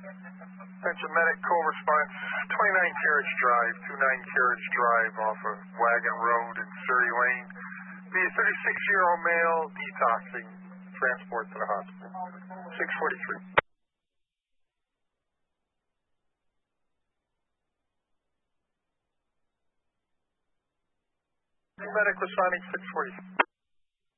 Attention medic, call response, 29 Carriage Drive, 29 Carriage Drive off of Wagon Road in Surrey Lane. Be a 36-year-old male detoxing, transport to the hospital. 643. Medic responding 640.